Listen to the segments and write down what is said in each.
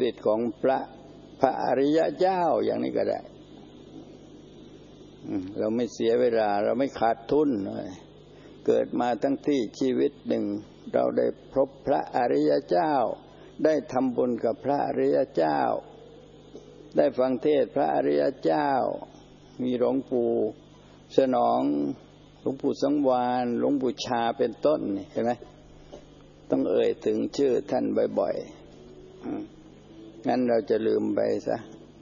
ศิษย์ของพระอริยเจ้าอย่างนี้ก็ได้เราไม่เสียเวลาเราไม่ขาดทุนเกิดมาทั้งที่ชีวิตหนึ่งเราได้พบพระอริยเจ้าได้ทำบุญกับพระอริยเจ้าได้ฟังเทศน์พระอริยเจ้ามีหลวงปู่สนองหลวงปู่สังวาลหลวงปู่ชาเป็นต้นเห็นไหมต้องเอ่ยถึงชื่อท่านบ่อยๆงั้นเราจะลืมไปซะ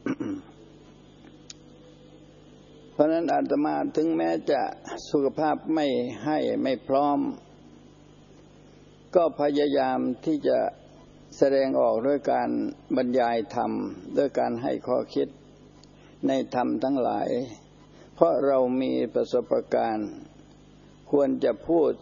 เพราะนั้นอาตมาถึงแม้จะสุขภาพไม่พร้อมก็พยายามที่จะแสดงออกด้วยการบรรยายธรรมด้วยการให้ข้อคิดในธรรมทั้งหลายเพราะเรามีประสบการณ์ควรจะพูด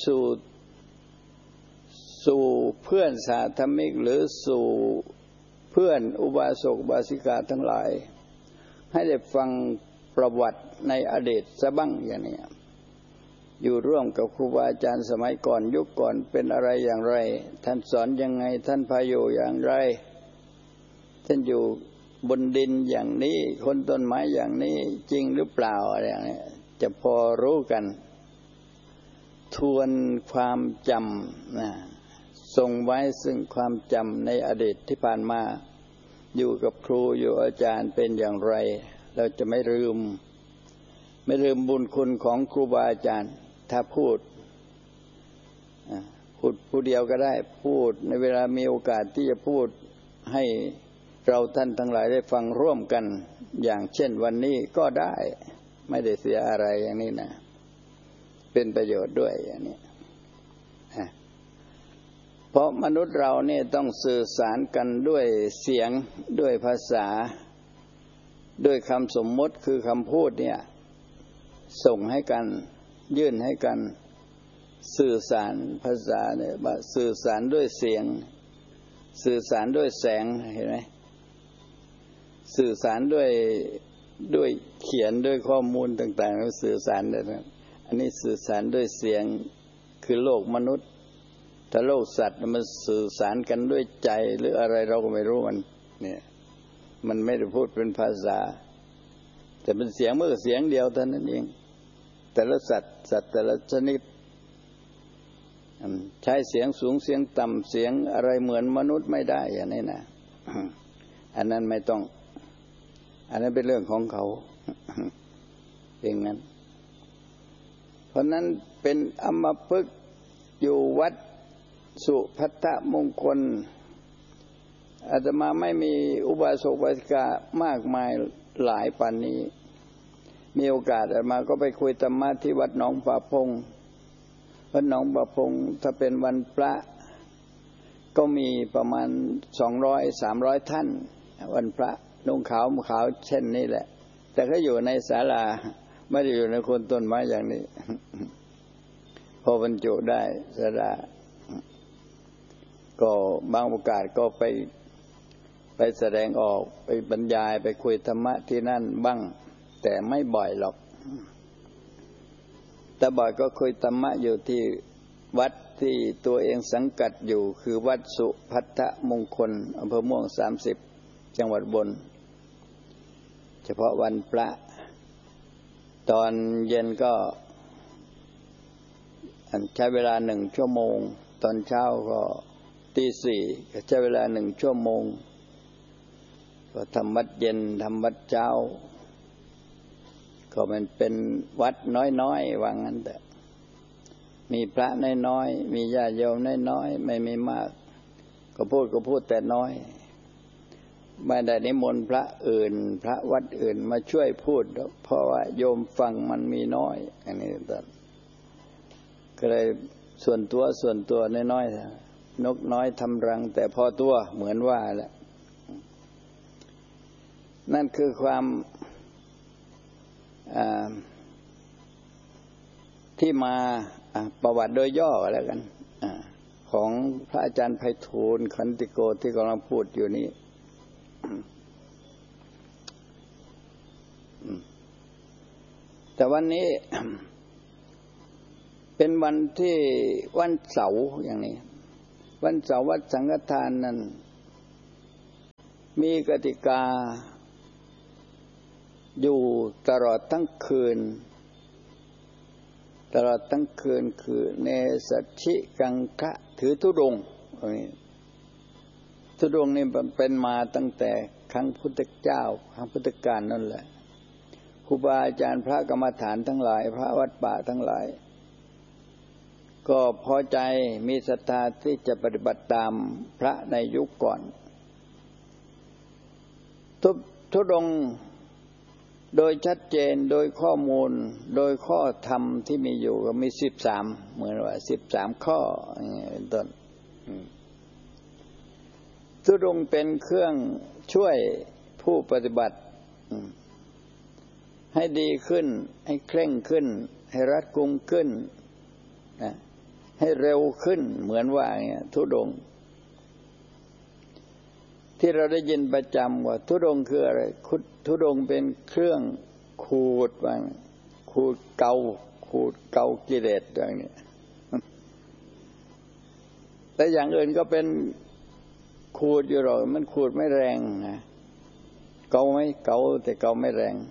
สู่เพื่อนสาธมิกหรือสู่เพื่อนอุบาสกอุบาสิกาทั้งหลายให้ได้ฟังประวัติในอดีตซะบ้างอย่างนี้อยู่ร่วมกับครูบาอาจารย์สมัยก่อนยุคก่อนเป็นอะไรอย่างไรท่านสอนยังไงท่านพาอยู่อย่างไรท่านอยู่บนดินอย่างนี้คนต้นไม้อย่างนี้จริงหรือเปล่าอะไรอย่างนี้จะพอรู้กันทวนความจำนะส่งไว้ซึ่งความจำในอดีตที่ผ่านมาอยู่กับครูอยู่อาจารย์เป็นอย่างไรเราจะไม่ลืมบุญคุณของครูบาอาจารย์ถ้าพูดผู้เดียวก็ได้พูดในเวลามีโอกาสที่จะพูดให้เราท่านทั้งหลายได้ฟังร่วมกันอย่างเช่นวันนี้ก็ได้ไม่ได้เสียอะไรอย่างนี้นะเป็นประโยชน์ด้วยอย่างนี้เพราะมนุษย์เราเนี่ยต้องสื่อสารกันด้วยเสียงด้วยภาษาด้วยคำสมมติคือคำพูดเนี่ยส่งให้กันยื่นให้กันสื่อสารภาษาเนี่ยสื่อสารด้วยเสียงสื่อสารด้วยแสงเห็นไหมสื่อสารด้วยเขียนด้วยข้อมูลต่างๆสื่อสารได้นะอันนี้สื่อสารด้วยเสียงคือโลกมนุษย์ถ้าโลกสัตว์มันสื่อสารกันด้วยใจหรืออะไรเราก็ไม่รู้มันเนี่ยมันไม่ได้พูดเป็นภาษาแต่เป็นเสียงเมื่อเสียงเดียวเท่านั้นเองแต่ละสัตว์แต่ละชนิดใช้เสียงสูงเสียงต่ำเสียงอะไรเหมือนมนุษย์ไม่ได้อย่างนี้นะอันนั้นไม่ต้องอันนั้นเป็นเรื่องของเขาเองนั้นเพราะนั้นเป็นอัมพฤกษ์อยู่วัดสุภัททมงคลอาตมาไม่มีอุบาสกอุบาสิกามากมายหลายปานนี้มีโอกาสอาตมาก็ไปคุยธรรมะที่วัดหนองป่าพงวัดหนองป่าพงถ้าเป็นวันพระก็มีประมาณ200-300ท่านวันพระนุ่งขาวขาวเช่นนี้แหละแต่ก็อยู่ในศาลาไม่ได้อยู่ในโคนต้นไม้อย่างนี้พอบรรจุได้ศาลาก็บางโอกาสก็ไปแสดงออกไปบรรยายไปคุยธรรมะที่นั่นบ้างแต่ไม่บ่อยหรอกแต่บ่อยก็คุยธรรมะอยู่ที่วัดที่ตัวเองสังกัดอยู่คือวัดสุภัททมงคลอำเภอม่วง30จังหวัดบนเฉพาะวันพระตอนเย็นก็ใช้เวลา1 ชั่วโมงตอนเช้าก็ตี 4ก็ใช้เวลา1 ชั่วโมงก็ทำวัดเย็นทำวัดเช้าก็มันเป็นวัดน้อยๆว่างั้นแต่มีพระน้อยๆมีญาติโยมน้อยๆไม่มีมากก็พูดแต่น้อยไม่ได้นิมนต์พระอื่นพระวัดอื่นมาช่วยพูดเพราะว่าโยมฟังมันมีน้อยอันนี้ก็เลยส่วนตัวน้อยๆนกน้อยทำรังแต่พอตัวเหมือนว่าแหละนั่นคือความที่มาประวัติโดยย่อแล้วกันของพระอาจารย์ไพฑูรย์ขันติโกที่กำลังพูดอยู่นี้แต่วันนี้ เป็นวันที่วันเสาร์อย่างนี้วันเสาร์วัดสังฆทานนั้นมีกติกาอยู่ตลอดทั้งคืนคือเนสัชชิกังคะถือธุดงค์ธุดงค์นี่เป็นมาตั้งแต่ครั้งพุทธเจ้าครั้งพุทธกาลนั่นแหละครูบาอาจารย์พระกรรมฐานทั้งหลายพระวัดป่าทั้งหลายก็พอใจมีศรัทธาที่จะปฏิบัติตามพระในยุคก่อนธุดงค์โดยชัดเจนโดยข้อมูลโดยข้อธรรมที่มีอยู่ก็มี13เหมือนว่า13ข้อเป็นต้นธุดงค์เป็นเครื่องช่วยผู้ปฏิบัติให้ดีขึ้นให้เคร่งขึ้นให้รัดกุมขึ้นให้เร็วขึ้นเหมือนว่าธุดงค์ที่เราได้ยินประจำว่าธุดงค์คืออะไรธุดงค์เป็นเครื่องขูดว่าขูดเกากิเลสอย่างนี้แต่อย่างอื่นก็เป็นขูดอยู่หรอกมันขูดไม่แรงนะเกาไหมเกาแต่เกาไม่แรง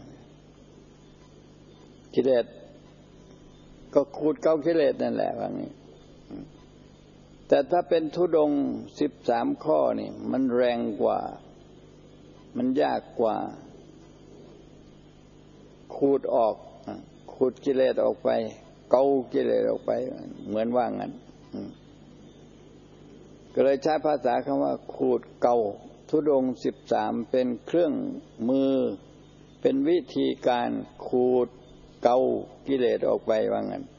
กิเลสก็ขูดเกากิเลสนั่นแหละว่างี้แต่ถ้าเป็นธุดงค์13ข้อนี่มันแรงกว่ามันยากกว่าขูดออกขูดกิเลสออกไปเกากิเลสออกไปเหมือนว่างั้นก็เลยใช้ภาษาคำว่าขูดเกาธุดงค์13เป็นเครื่องมือเป็นวิธีการขูดเกากิเลสออกไปว่างั้น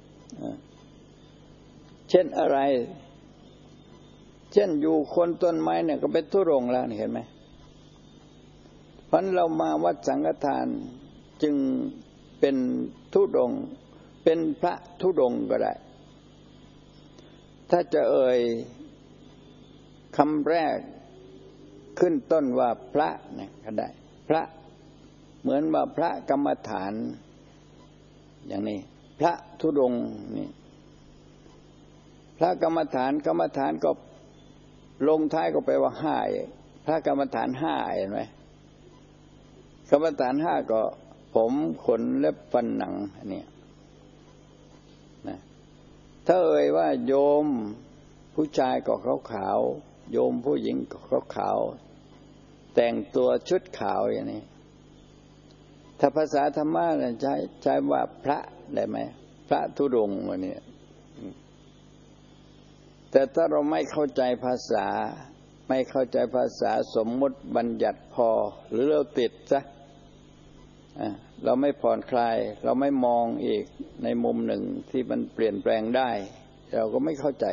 เช่นอะไรเช่นอยู่คนต้นไม้เนี่ยก็เป็นธุดงค์แล้วเห็นไหมเพราะเรามาวัดสังฆทานจึงเป็นธุดงค์เป็นพระธุดงค์ก็ได้ถ้าจะเอ่ยคำแรกขึ้นต้นว่าพระเนี่ยก็ได้พระเหมือนว่าพระกรรมฐานอย่างนี้พระธุดงค์นี่พระกรรมฐานก็ลงท้ายก็แปลว่า5พระกรรมฐาน5เห็นไหมกรรมฐาน5ก็ผมขนเล็บฟันหนังเนี่ยนะถ้าเอ่ยว่าโยมผู้ชายก็ขาวๆโยมผู้หญิงก็ขาวแต่งตัวชุดขาวอย่างนี้ถ้าภาษาธรรมะใช้ว่าพระได้ไหมพระธุดงค์วันนี้แต่ถ้าเราไม่เข้าใจภาษาสมมุติบัญญัติพอหรือเราติดซะเราไม่ผ่อนคลายเราไม่มองอีกในมุมหนึ่งที่มันเปลี่ยนแปลงได้เราก็ไม่เข้าใจ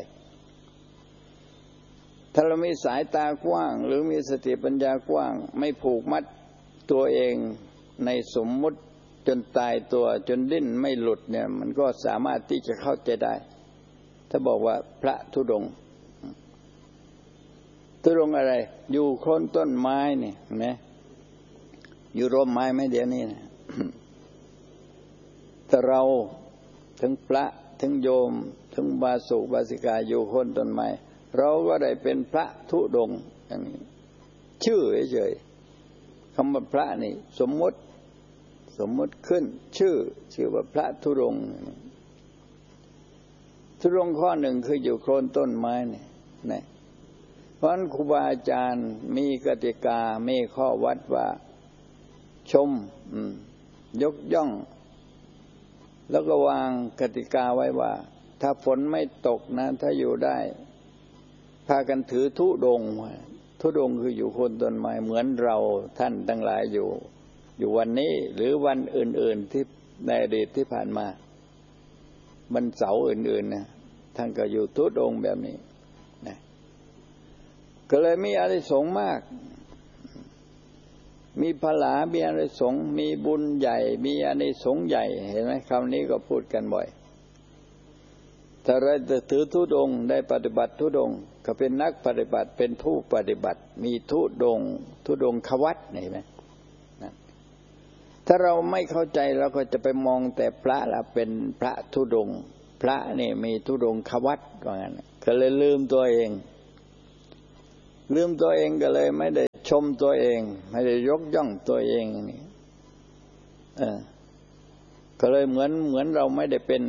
ถ้าเรามีสายตากว้างหรือมีสติปัญญากว้างไม่ผูกมัดตัวเองในสมมุติจนตายตัวจนดิ้นไม่หลุดเนี่ยมันก็สามารถที่จะเข้าใจได้ถ้าบอกว่าพระธุดงค์อะไรอยู่โคนต้นไม้นี่เห็นไหมอยู่ร่มไม้ไม่เดี๋ยวนี้นะแต่เราถึงพระถึงโยมถึงบาสุบาสิกาอยู่โคนต้นไม้เราก็ได้เป็นพระธุดงค์อย่างนี้ชื่อเฉยๆคำว่าพระนี่สมมติขึ้นชื่อว่าพระธุดงค์ธุดงค์ข้อหนึ่งคืออยู่โคนต้นไม้นี่นะเพราะฉะนั้นครูบาอาจารย์มีกติกามีข้อวัดว่าชมยกย่องแล้วก็วางกติกาไว้ว่าถ้าฝนไม่ตกนะถ้าอยู่ได้พากันถือธุดงค์คืออยู่โคนต้นไม้เหมือนเราท่านทั้งหลายอยู่วันนี้หรือวันอื่นๆที่ในอดีตที่ผ่านมาวันเสาร์อื่นๆนะท่านก็อยู่ธุดงค์แบบนี้นะก็เลยมีอานิสงส์มากมีพลามีอานิสงส์มีบุญใหญ่มีอานิสงส์ใหญ่เห็นไหมคำนี้ก็พูดกันบ่อยถ้าเราจะถือธุดงค์ได้ปฏิบัติธุดงค์ก็เป็นนักปฏิบัติเป็นผู้ปฏิบัติมีธุดงควัตรเห็นไหมถ้าเราไม่เข้าใจเราก็จะไปมองแต่พระละเป็นพระธุดงค์พระนี่มีธุดงควัตรว่างั้นก็เลยลืมตัวเองก็เลยไม่ได้ชมตัวเองไม่ได้ยกย่องตัวเองนี่ก็เลยเหมือนเราไม่ได้เป็น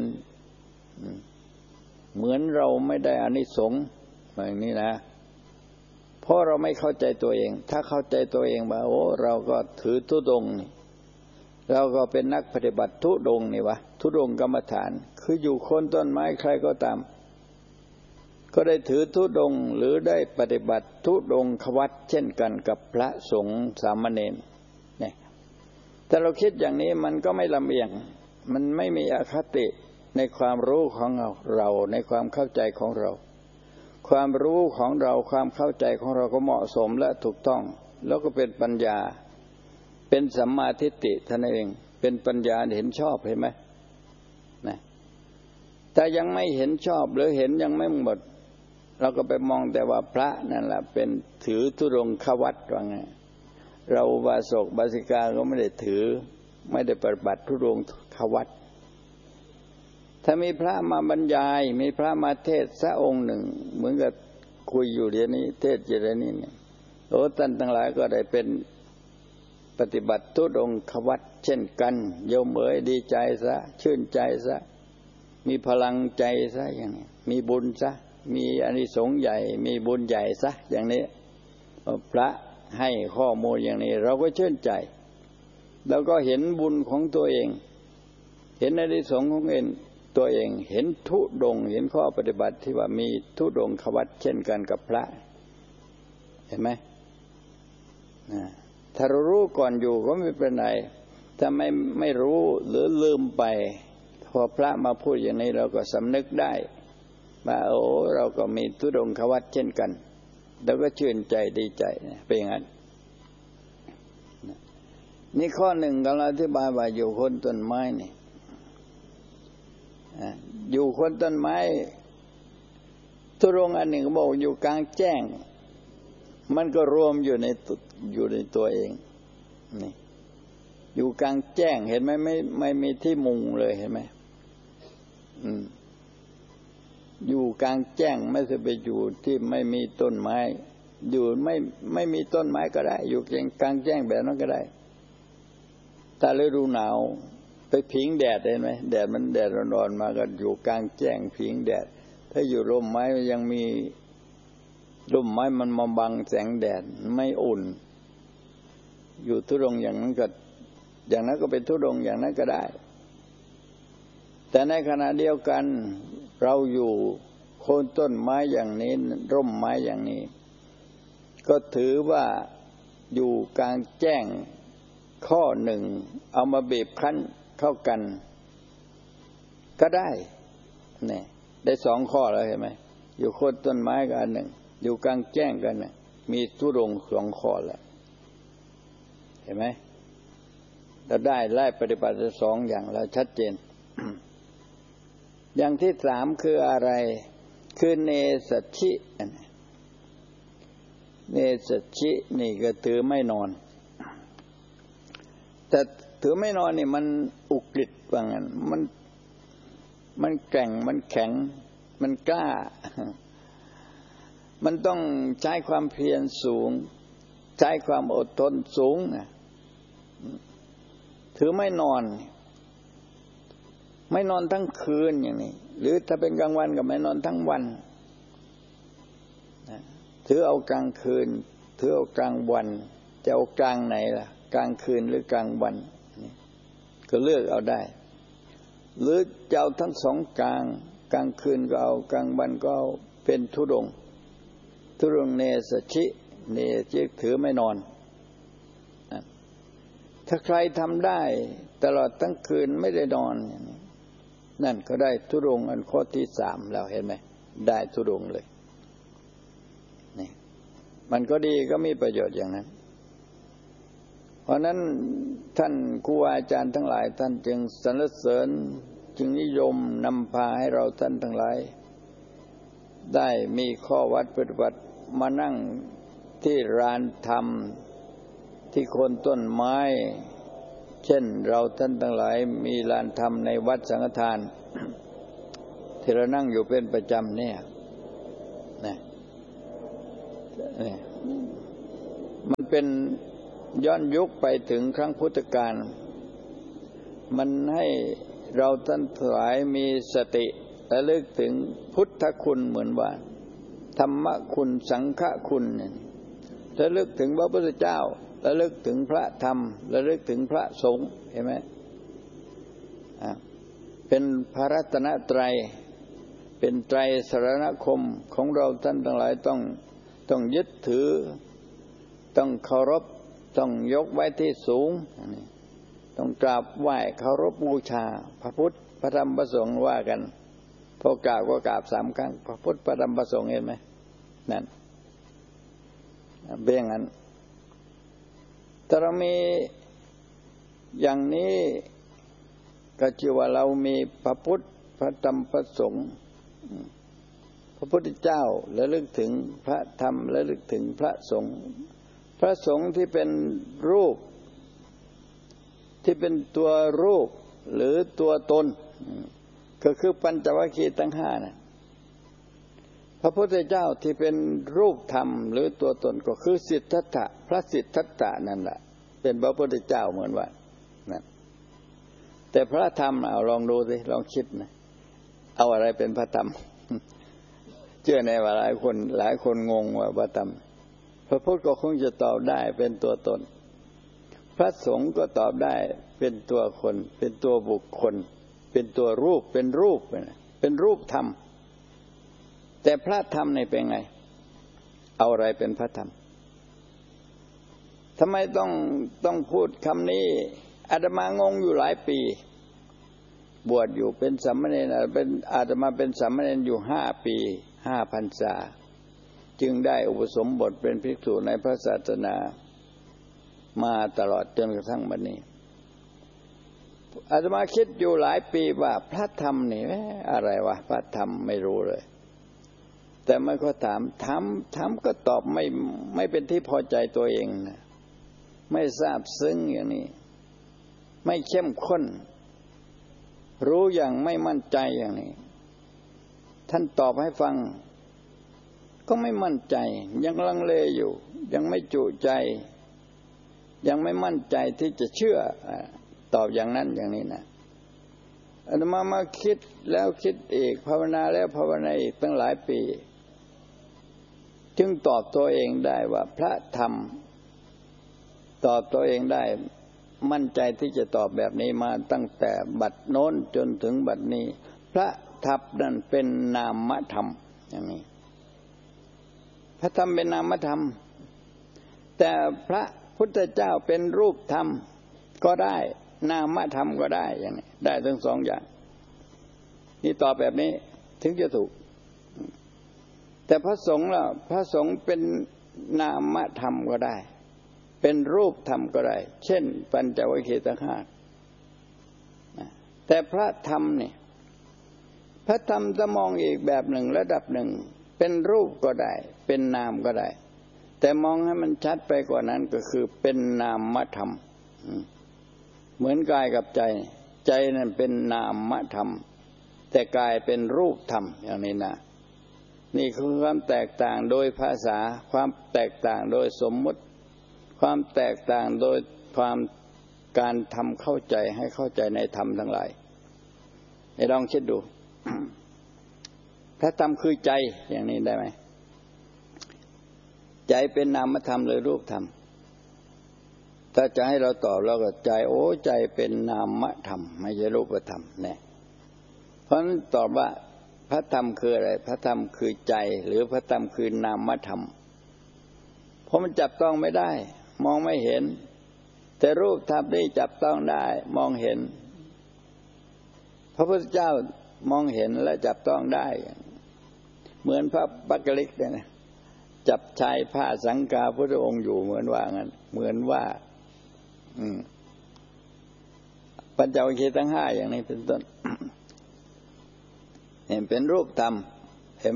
เหมือนเราไม่ได้อานิสงส์อย่างนี้นะเพราะเราไม่เข้าใจตัวเองถ้าเข้าใจตัวเองว่าโอ้เราก็ถือธุดงค์เราก็เป็นนักปฏิบัติธุดงค์นี่วะธุดงค์กรรมฐานคืออยู่โคนต้นไม้ใครก็ตามก็ได้ถือธุดงค์หรือได้ปฏิบัติธุดงควัตเช่นกันกับพระสงฆ์สามเณรเนี่ยแต่เราคิดอย่างนี้มันก็ไม่ลำเอียงมันไม่มีอคติในความรู้ของเราในความเข้าใจของเราความรู้ของเราความเข้าใจของเราก็เหมาะสมและถูกต้องแล้วก็เป็นปัญญาเป็นสัมมาทิฏฐิท่านเองเป็นปัญญาเห็นชอบเห็นไหมนะแต่ยังไม่เห็นชอบหรือเห็นยังไม่หมดเราก็ไปมองแต่ว่าพระนั่นแหละเป็นถือธุดงควัตว่าไงเราอุบาสกบาสิกาก็ไม่ได้ถือไม่ได้ปฏิบัติธุดงควัตถ้ามีพระมาบรรยายมีพระมาเทศสักองค์หนึ่งเหมือนกับคุยอยู่เดี๋ยวนี้เทศอยู่เดี๋ยวนี้เนี่ยโอ้ท่านทั้งหลายก็ได้เป็นปฏิบัติธุดงควัตเช่นกันโยมเอ๋ยดีใจซะชื่นใจซะมีพลังใจซะอย่างนี้มีบุญซะมีอานิสงส์ใหญ่มีบุญใหญ่ซะอย่างนี้พระให้ข้อมูลอย่างนี้เราก็ชื่นใจแล้วก็เห็นบุญของตัวเองเห็นอานิสงส์ของตัวเองเห็นธุดงค์เห็นข้อปฏิบัติที่ว่ามีธุดงควัตเช่นกันกับพระเห็นไหมถ้าเรารู้ก่อนอยู่ก็ไม่เป็นไรถ้าไม่รู้หรือลืมไปพอพระมาพูดอย่างนี้เราก็สำนึกได้ว่าโอ้เราก็มีธุดงควัตเช่นกันแล้วก็ชื่นใจดีใจเป็นอย่างนั้นนี่ข้อหนึ่งกำลังอธิบายว่าอยู่โคนต้นไม้นี่อยู่โคนต้นไม้ธุดงค์อันหนึ่งก็บอกอยู่กลางแจ้งมันก็รวมอยู่ในตัวเองนี่อยู่กลางแจ้งเห็นไหมไม่มีที่มุงเลยเห็นไหมอยู่กลางแจ้งไม่ใช่ไปอยู่ที่ไม่มีต้นไม้อยู่ไม่มีต้นไม้ก็ได้อยู่กลางแจ้งแบบนั้นก็ได้แต่ฤดูหนาวไปผิงแดดเห็นไหมแดดร้อนๆมาก็อยู่กลางแจ้งผิงแดดถ้าอยู่ร่มไม้ยังมีร่มไม้มันมาบังแสงแดดไม่อุ่นอยู่ธุดงค์อย่างนั้นก็เป็นธุดงค์อย่างนั้นก็ได้แต่ในขณะเดียวกันเราอยู่โคนต้นไม้อย่างนี้ร่มไม้อย่างนี้ก็ถือว่าอยู่กลางแจ้งข้อหนึ่งเอามาบีบคั้นเข้ากันก็ได้เนี่ยได้สองข้อแล้วเห็นไหมอยู่โคนต้นไม้กันหนึ่งอยู่กลางแจ้งกันน่ะมีธุดงค์สองข้อแล้วเห็นไหมเราได้ไล่ปฏิบัติสองอย่างแล้วชัดเจน อย่างที่สามคืออะไรคือเนสัชชิเนสัชชินี่ก็ถือไม่นอนแต่ถือไม่นอนนี่มันอุกฤษว่างั้นมันแกร่งมันแข็งมันกล้ามันต้องใช้ความเพียรสูงใช้ความอดทนสูงนะถือไม่นอนทั้งคืนอย่างนี้หรือถ้าเป็นกลางวันก็ไม่นอนทั้งวันถือเอากลางคืนถือเอากลางวันจะเอากลางไหนล่ะกลางคืนหรือกลางวันก็เลือกเอาได้หรือจะเอาทั้งสองกลางคืนก็เอากลางวันก็เอาเป็นธุดงค์เนสัชชิเนจิถือไม่นอนถ้าใครทำได้ตลอดทั้งคืนไม่ได้นอนนั่นก็ได้ธุดงค์อันข้อที่สามแล้วเห็นไหมได้ธุดงค์เลยนี่มันก็ดีก็มีประโยชน์อย่างนั้นเพราะนั้นท่านครูอาจารย์ทั้งหลายท่านจึงสรรเสริญจึงนิยมนำพาให้เราท่านทั้งหลายได้มีข้อวัดปฏิบัติมานั่งที่ลานธรรมที่โคนต้นไม้เช่นเราท่านทั้งหลายมีลานธรรมในวัดสังฆทานที่เรานั่งอยู่เป็นประจำเนี่ยมันเเป็นย้อนยุคไปถึงครั้งพุทธกาลมันให้เราท่านทั้งหลายมีสติระลึกถึงพุทธคุณเหมือนว่าธรรมคุณสังฆคุณระลึกถึงพระพุทธเจ้าระลึกถึงพระธรรมระลึกถึงพระสงฆ์เห็นไหมเป็นพระรัตนตรัยเป็นไตรสรณคมของเราท่านทั้งหลายต้องยึดถือต้องเคารพต้องยกไว้ที่สูงต้องกราบไหว้เคารพบูชาพระพุทธพระธรรมพระสงฆ์ว่ากันพอกราบก็กราบ3 ครั้งพระพุทธพระธรรมพระสงฆ์เห็นไหมนั่นเป็นอย่างนั้นถ้าเรามีอย่างนี้ก็ชื่อว่าเรามีพระพุทธพระธรรมพระสงฆ์พระพุทธเจ้าระลึกถึงพระธรรมระลึกถึงพระสงฆ์พระสงฆ์ที่เป็นรูปที่เป็นตัวรูปหรือตัวตนก็คือปัญจวัคคีย์ทั้ง5นะพระพุทธเจ้าที่เป็นรูปธรรมหรือตัวตนก็คือสิทธัตถะพระสิทธัตถะนั่นแหละเป็นพระพุทธเจ้าเหมือนว่านั่นแต่พระธรรมเอาลองดูสิลองคิดนะเอาอะไรเป็นพระธรรมเชื่อในว่าหลายคนงงว่าพระธรรมพระพุทธก็คงจะตอบได้เป็นตัวตนพระสงฆ์ก็ตอบได้เป็นตัวคนเป็นตัวบุคคลเป็นตัวรูปเป็นรูปเป็นรูปธรรมแต่พระธรรมนี่เป็นไงเอาอะไรเป็นพระธรรมทำไมต้องพูดคำนี้อาตมางงอยู่หลายปีบวชอยู่เป็นสามเณรเป็นอาตมาเป็นสามเณรอยู่5 ปี5 พรรษาจึงได้อุปสมบทเป็นภิกษุในพระศาสนามาตลอดจนกระทั่งบัดนี้อาตมาคิดอยู่หลายปีว่าพระธรรมนี่อะไรวะพระธรรมไม่รู้เลยแต่ไม่ก็ถามก็ตอบไม่เป็นที่พอใจตัวเองนะไม่ทราบซึ้งอย่างนี้ไม่เข้มข้นรู้อย่างไม่มั่นใจอย่างนี้ท่านตอบให้ฟังก็ไม่มั่นใจยังลังเลอยู่ยังไม่จุใจยังไม่มั่นใจที่จะเชื่อตอบอย่างนั้นอย่างนี้นะอาตมาคิดแล้วคิดอีกภาวนาแล้วภาวนาอีกตั้งหลายปีจึงตอบตัวเองได้ว่าพระธรรมตอบตัวเองได้มั่นใจที่จะตอบแบบนี้มาตั้งแต่บัดโน้นจนถึงบัดนี้พระธรรมนั้นเป็นนามธรรมอย่างนี้พระธรรมเป็นนามธรรมแต่พระพุทธเจ้าเป็นรูปธรรมก็ได้นามธรรมก็ได้อย่างนี้ได้ทั้ง2 อย่างนี่ตอบแบบนี้ถึงจะถูกแต่พระสงฆ์ล่ะพระสงฆ์เป็นนามธรรมก็ได้เป็นรูปธรรมก็ได้เช่นปัญจวัคคีย์ทั้ง5แต่พระธรรมนี่พระธรรมจะมองอีกแบบหนึ่งระดับหนึ่งเป็นรูปก็ได้เป็นนามก็ได้แต่มองให้มันชัดไปกว่านั้นก็คือเป็นนามธรรมเหมือนกายกับใจใจนั่นเป็นนามธรรมแต่กายเป็นรูปธรรมอย่างนี้นะนี่คือความแตกต่างโดยภาษาความแตกต่างโดยสมมุติความแตกต่างโดยความการทำเข้าใจให้เข้าใจในธรรมทั้งหลายให้ลองคิดดู พระธรรมคือใจอย่างนี้ได้ไหมใจเป็นนามธรรมหรือรูปธรรมถ้าจะให้เราตอบเราก็ใจใจเป็นนามธรรมไม่ใช่รูปธรรมแน่เพราะฉะนั้นตอบว่าพระธรรมคืออะไรพระธรรมคือใจหรือพระธรรมคือนามธรรมเพราะมันจับต้องไม่ได้มองไม่เห็นแต่รูปธรรมนี่จับต้องได้มองเห็นพระพุทธเจ้ามองเห็นและจับต้องได้เหมือนพระปักกลิกเนี่ยนะจับชายผ้าสังฆาพุทธองค์อยู่เหมือนว่างั้นเหมือนว่าปัญจวัคคีย์ทั้ง5อย่างนี้เป็นต้นเห็นเป็นรูปธรรมเห็นไหม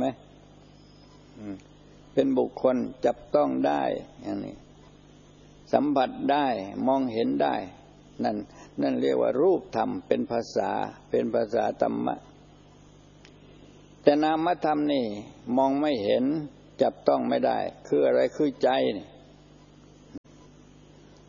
เป็นบุคคลจับต้องได้อย่างนี้สัมผัสได้มองเห็นได้นั่นเรียกว่ารูปธรรมเป็นภาษาธรรมะแต่นามธรรมนี่มองไม่เห็นจับต้องไม่ได้คืออะไรคือใจนี่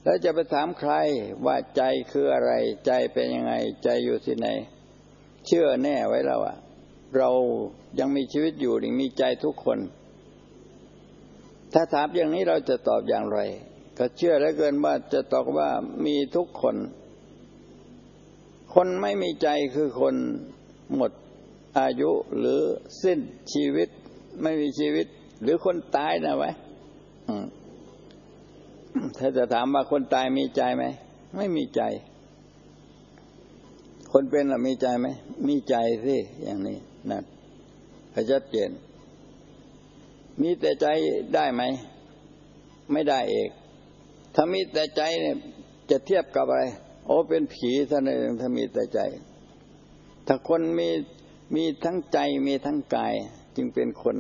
แล้วจะไปถามใครว่าใจคืออะไรใจเป็นยังไงใจอยู่ที่ไหนเชื่อแน่ไว้แล้วว่าเรายังมีชีวิตอยู่นี่มีใจทุกคนถ้าถามอย่างนี้เราจะตอบอย่างไรก็เชื่อเหลือเกินว่าจะตอบว่ามีทุกคนคนไม่มีใจคือคนหมดอายุหรือสิ้นชีวิตไม่มีชีวิตหรือคนตายนะไว้ถ้าจะถามว่าคนตายมีใจไหมไม่มีใจคนเป็นล่ะมีใจไหมมีใจสิอย่างนี้นั่นชัดเจนมีแต่ใจได้ไหมไม่ได้เอกถ้ามีแต่ใจเนี่ยจะเทียบกับอะไรโอ้เป็นผีเท่านั้นถ้ามีแต่ใจถ้าคนมีทั้งใจมีทั้งกายจึงเป็นคน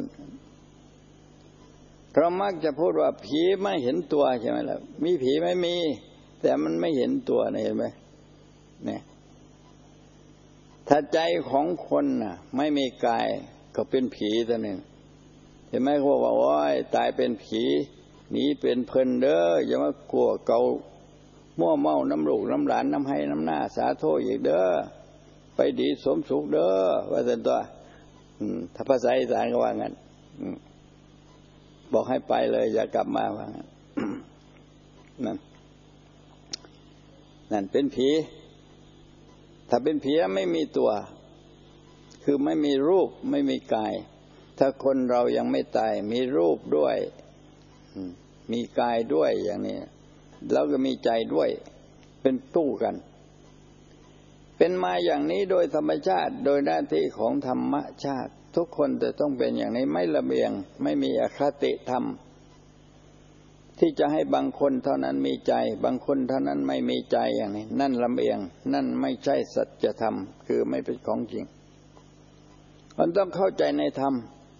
เรามักจะพูดว่าผีไม่เห็นตัวใช่ไหมล่ะมีผีไม่มีแต่มันไม่เห็นตัวเห็นไหมเนี่ยถ้าใจของคนน่ะไม่มีกายก็เป็นผีเท่านั้นเห็นไหมเขาบอกว่าโอ้ยตายเป็นผีหนีเป็นเพลินเด้ออย่ามากลัวเกามั่วเมาน้ำลูกน้ำหลานน้ำให้น้ำหน้าสาโทอีกเด้อไปดีสมสุขเด้อว่าแต่ตัวถ้าภาษาอีสานก็ว่างั้นบอกให้ไปเลยอย่ากลับมาว่างั้น นั่นเป็นผีถ้าเป็นผีไม่มีตัวคือไม่มีรูปไม่มีกายถ้าคนเรายังไม่ตายมีรูปด้วยมีกายด้วยอย่างนี้แล้วก็มีใจด้วยเป็นตู้กันเป็นมาอย่างนี้โดยธรรมชาติโดยหน้าที่ของธรรมชาติทุกคนจะต้องเป็นอย่างนี้ไม่ละเบียงไม่มีอคติธรรมที่จะให้บางคนเท่านั้นมีใจบางคนเท่านั้นไม่มีใจอย่างนี้นั่นลำเอียงนั่นไม่ใช่สัจธรรมคือไม่เป็นของจริงมันต้องเข้าใจในธรรม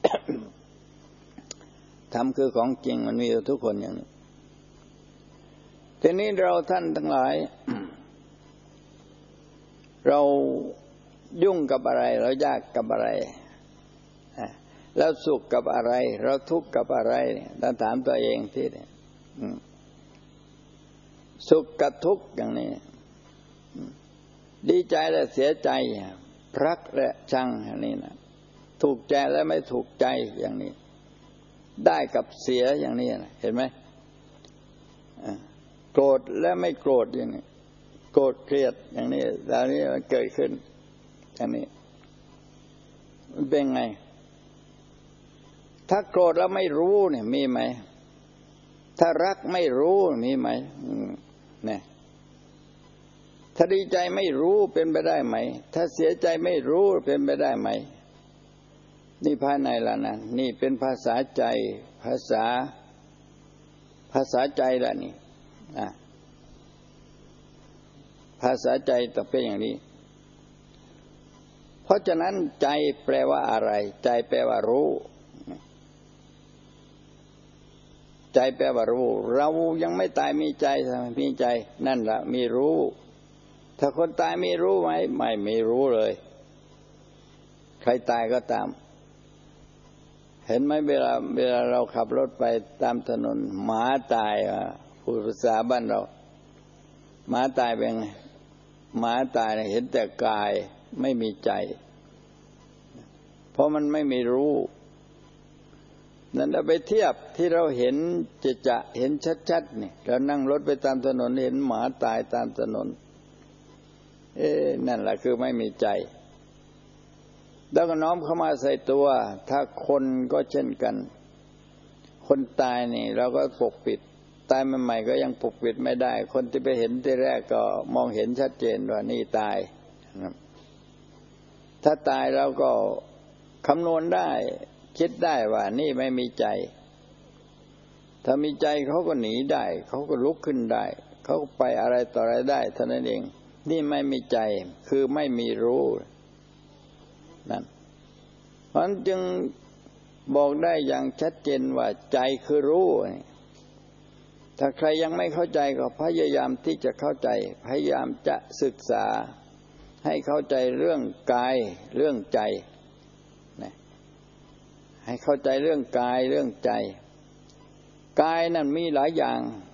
ธรรมคือของจริงมันมีทุกคนอย่างนี้ทีนี้เราท่านทั้งหลาย เรายุ่งกับอะไรเรายากกับอะไรแล้วสุขกับอะไรเราทุกข์กับอะไรต้องถามตัวเองที่นี่สุขกับทุกข์อย่างนี้ดีใจและเสียใจรักและชังอย่างนี้นะถูกใจและไม่ถูกใจอย่างนี้ได้กับเสียอย่างนี้นะเห็นไหมโกรธและไม่โกรธอย่างนี้โกรธเกลียดอย่างนี้แล้วนี้มันเกิดขึ้นอย่างนี้มันเป็นไงถ้าโกรธแล้วไม่รู้เนี่ยมีไหมถ้ารักไม่รู้มีไหมเนี่ยถ้าดีใจไม่รู้เป็นไปได้ไหมถ้าเสียใจไม่รู้เป็นไปได้ไหมนี่ภายในละนะนี่เป็นภาษาใจภาษาใจละนี่ภาษาใจต้องเป็นอย่างนี้เพราะฉะนั้นใจแปลว่าอะไรใจแปลว่ารู้ใจแปลว่ารู้เรายังไม่ตายมีใจมีใจนั่นละมีรู้ถ้าคนตายมีรู้ไหมไม่มีรู้เลยใครตายก็ตามเห็นไหมเวลาเราขับรถไปตามถนนหมาตายพูดภาษาบ้านเราหมาตายเป็นไงหมาตายเห็นแต่กายไม่มีใจเพราะมันไม่มีรู้นั่นเราไปเทียบที่เราเห็นจะเห็นชัดๆนี่เรานั่งรถไปตามถนนเห็นหมาตายตามถนนนั่นแหละคือไม่มีใจแล้วก็น้อมเข้ามาใส่ตัวถ้าคนก็เช่นกันคนตายนี่เราก็ปกปิดตายใหม่ๆก็ยังปกปิดไม่ได้คนที่ไปเห็นที่แรกก็มองเห็นชัดเจนว่านี่ตายถ้าตายเราก็คำนวณได้คิดได้ว่านี่ไม่มีใจถ้ามีใจเขาก็หนีได้เขาก็ลุกขึ้นได้เขาก็ไปอะไรต่ออะไรได้เท่านั้นเองนี่ไม่มีใจคือไม่มีรู้นั่นเพราะฉะนั้นจึงบอกได้อย่างชัดเจนว่าใจคือรู้ถ้าใครยังไม่เข้าใจก็พยายามที่จะเข้าใจพยายามจะศึกษาให้เข้าใจเรื่องกายเรื่องใจให้เข้าใจเรื่องกายเรื่องใจกายนั่นมีหลายอย่าง